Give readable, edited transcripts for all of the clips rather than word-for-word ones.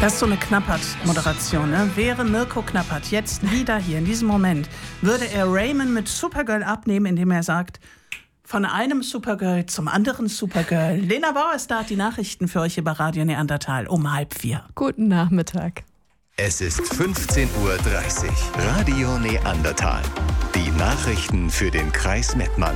Das ist so eine Knappert-Moderation, ne? Wäre Mirko Knappert jetzt wieder hier in diesem Moment, würde er Raymond mit Supergirl abnehmen, indem er sagt, von einem Supergirl zum anderen Supergirl. Lena Bauer ist da, hat die Nachrichten für euch über Radio Neandertal um 3:30. Guten Nachmittag. Es ist 15:30 Uhr. Radio Neandertal. Die Nachrichten für den Kreis Mettmann.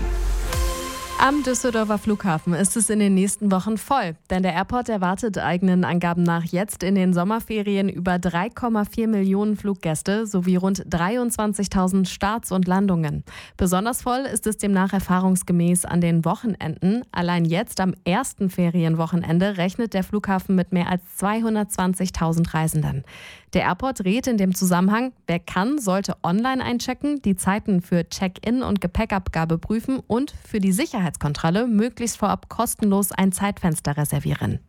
Am Düsseldorfer Flughafen ist es in den nächsten Wochen voll, denn der Airport erwartet eigenen Angaben nach jetzt in den Sommerferien über 3,4 Millionen Fluggäste sowie rund 23.000 Starts und Landungen. Besonders voll ist es demnach erfahrungsgemäß an den Wochenenden. Allein jetzt am ersten Ferienwochenende rechnet der Flughafen mit mehr als 220.000 Reisenden. Der Airport rät in dem Zusammenhang, wer kann, sollte online einchecken, die Zeiten für Check-in und Gepäckabgabe prüfen und für die Sicherheitskontrolle möglichst vorab kostenlos ein Zeitfenster reservieren.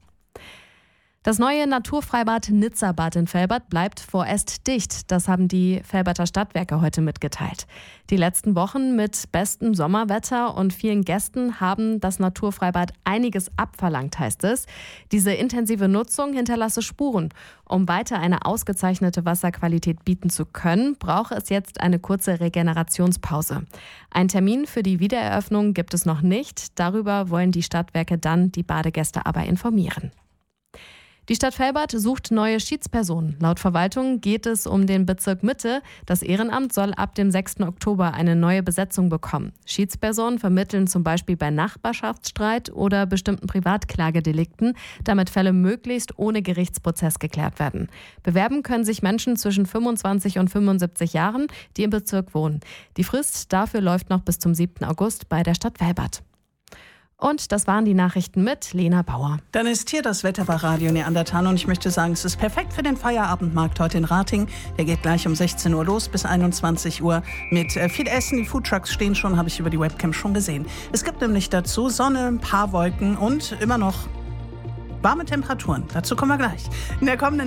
Das neue Naturfreibad Nizza-Bad in Velbert bleibt vorerst dicht. Das haben die Velberter Stadtwerke heute mitgeteilt. Die letzten Wochen mit bestem Sommerwetter und vielen Gästen haben das Naturfreibad einiges abverlangt, heißt es. Diese intensive Nutzung hinterlasse Spuren. Um weiter eine ausgezeichnete Wasserqualität bieten zu können, brauche es jetzt eine kurze Regenerationspause. Ein Termin für die Wiedereröffnung gibt es noch nicht. Darüber wollen die Stadtwerke dann die Badegäste aber informieren. Die Stadt Velbert sucht neue Schiedspersonen. Laut Verwaltung geht es um den Bezirk Mitte. Das Ehrenamt soll ab dem 6. Oktober eine neue Besetzung bekommen. Schiedspersonen vermitteln zum Beispiel bei Nachbarschaftsstreit oder bestimmten Privatklagedelikten, damit Fälle möglichst ohne Gerichtsprozess geklärt werden. Bewerben können sich Menschen zwischen 25 und 75 Jahren, die im Bezirk wohnen. Die Frist dafür läuft noch bis zum 7. August bei der Stadt Velbert. Und das waren die Nachrichten mit Lena Bauer. Dann ist hier das Wetter bei Radio Neandertal und ich möchte sagen, es ist perfekt für den Feierabendmarkt heute in Rating. Der geht gleich um 16 Uhr los bis 21 Uhr mit viel Essen. Die Foodtrucks stehen schon, habe ich über die Webcam schon gesehen. Es gibt nämlich dazu Sonne, ein paar Wolken und immer noch warme Temperaturen. Dazu kommen wir gleich. In der kommenden